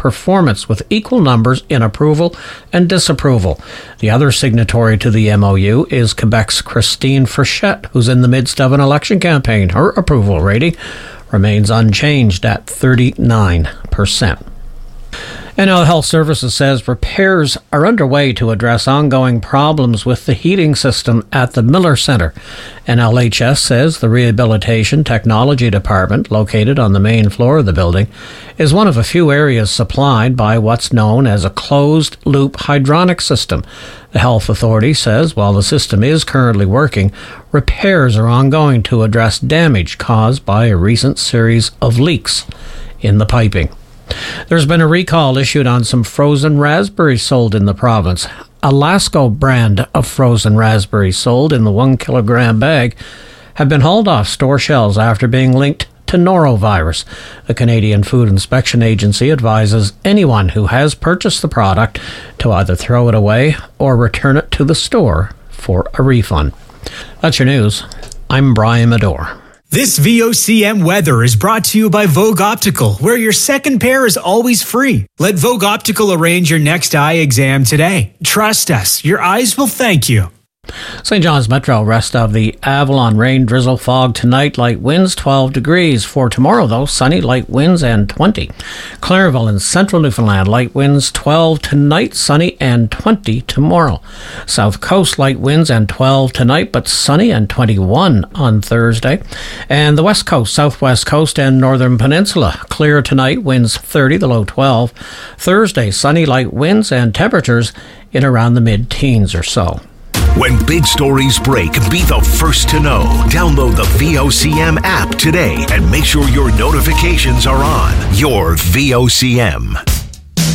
performance with equal numbers in approval and disapproval. The other signatory to the MOU is Quebec's Christine Frechette, who's in the midst of an election campaign. Her approval rating remains unchanged at 39%. And now the Health Services says repairs are underway to address ongoing problems with the heating system at the Miller Centre. NLHS says the Rehabilitation Technology Department, located on the main floor of the building, is one of a few areas supplied by what's known as a closed-loop hydronic system. The health authority says while the system is currently working, repairs are ongoing to address damage caused by a recent series of leaks in the piping. There's been a recall issued on some frozen raspberries sold in the province. A Lasco brand of frozen raspberries sold in the 1 kilogram bag have been hauled off store shelves after being linked to norovirus. The Canadian Food Inspection Agency advises anyone who has purchased the product to either throw it away or return it to the store for a refund. That's your news. I'm Brian Medore. This VOCM weather is brought to you by Vogue Optical, where your second pair is always free. Let Vogue Optical arrange your next eye exam today. Trust us, your eyes will thank you. St. John's Metro, rest of the Avalon, rain, drizzle, fog tonight, light winds 12 degrees. For tomorrow, though, sunny, light winds and 20. Clairville in central Newfoundland, light winds 12 tonight, sunny and 20 tomorrow. South Coast, light winds and 12 tonight, but sunny and 21 on Thursday. And the West Coast, Southwest Coast and Northern Peninsula, clear tonight, winds 30, the low 12. Thursday, sunny, light winds and temperatures in around the mid-teens or so. When big stories break, be the first to know. Download the VOCM app today and make sure your notifications are on. Your VOCM.